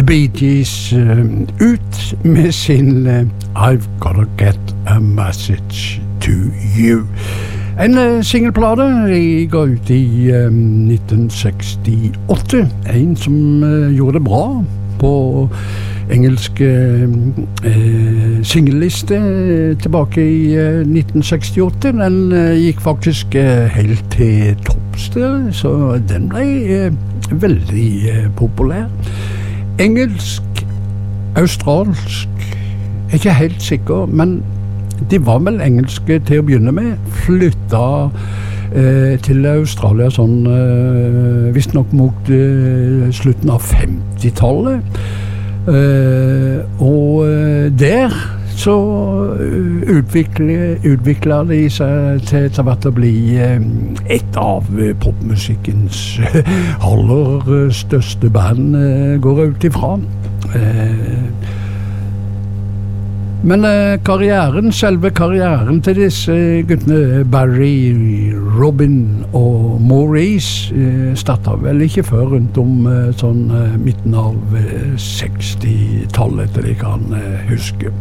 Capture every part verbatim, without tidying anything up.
Bee Gees uh, ut med sin uh, I've Gotta Get a Message to You. En uh, singelplate jeg ga ut i uh, nitten sekstiåtte, en som uh, gjorde det bra på engelske uh, singelliste uh, tilbake i uh, nitten sekstiåtte. Den uh, gikk faktisk uh, helt til topps der, så den ble uh, veldig uh, populær. Engelsk, australsk, jeg er ikke helt sikker, men de var vel engelske til å begynne med, flytta eh, til Australia sånn, eh, visst nok mot eh, slutten av femtitallet, eh, og eh, der så utviklet, utviklet de seg til, til hvert å bli eh, et av popmusikkens aller største band, eh, går ut ifra. Eh, Men eh, karrieren, selve karrieren til disse guttene, Barry, Robin og Maurice, eh, startet vel ikke før rundt om eh, sånn eh, midten av eh, sekstitallet, etter det jeg kan eh, huske.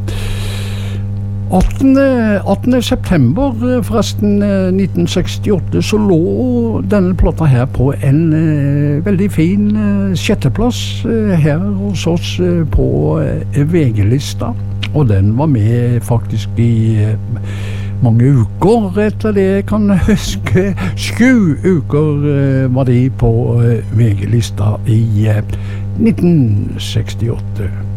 åttende september forresten eh, nitten sekstiåtte så lå denne plata her på en eh, veldig fin eh, sjetteplass eh, her hos oss eh, på eh, V G-lista. Og den var med faktisk i eh, mange uker, etter det jeg kan huske. Sju uker eh, var de på eh, V G-lista i eh, nitten sekstiåtte.